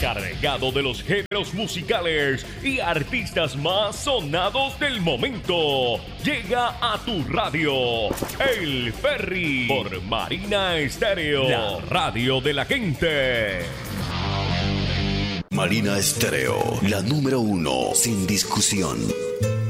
cargado de los géneros musicales y artistas más sonados del momento. Llega a tu radio, El Ferry, por Marina Estéreo, la radio de la gente. Marina Estéreo, la número 1, sin discusión.